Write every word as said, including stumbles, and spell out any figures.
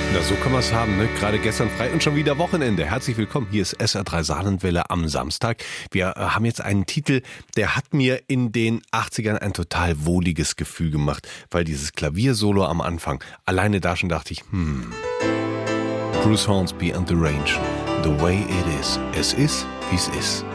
Na, so kann man es haben, ne? Gerade gestern frei und schon wieder Wochenende. Herzlich willkommen, hier ist S R drei Saarlandwelle am Samstag. Wir äh, haben jetzt einen Titel, der hat mir in den achtzigern ein total wohliges Gefühl gemacht, weil dieses Klaviersolo am Anfang, alleine da schon dachte ich, hm, Bruce Hornsby and the Range, The Way It Is. Es ist, wie es ist.